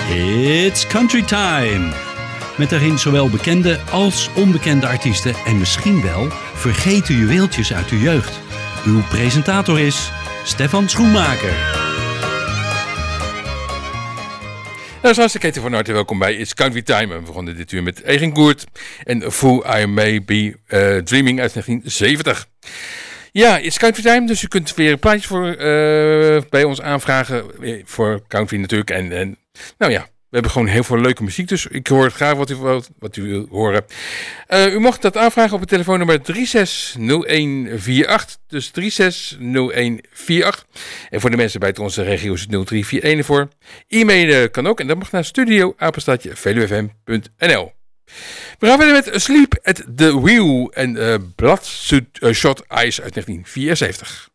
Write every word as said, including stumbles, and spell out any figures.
It's Country Time. Met daarin zowel bekende als onbekende artiesten en misschien wel vergeten juweeltjes uit uw jeugd. Uw presentator is Stefan Schoenmaker. Nou, zoals ik heet van harte welkom bij It's Country Time. We begonnen dit uur met Egin Koert en Fool I May Be uh, Dreaming uit negentien zeventig. Ja, It's Country Time, dus u kunt weer een plaatje voor, uh, bij ons aanvragen. Voor country natuurlijk. En, en nou ja, we hebben gewoon heel veel leuke muziek, dus ik hoor graag wat u, wat, wat u wil horen. Uh, u mocht dat aanvragen op het telefoonnummer drie zes nul een vier acht, dus drie zes nul een vier acht. En voor de mensen buiten onze regio is het nul drie vier een voor. E-mailen kan ook en dat mag naar studio apenstaartje veluwfm punt n l. We gaan verder met Sleep at the Wheel en uh, Bloodshot Eyes uit negentien vierenzeventig.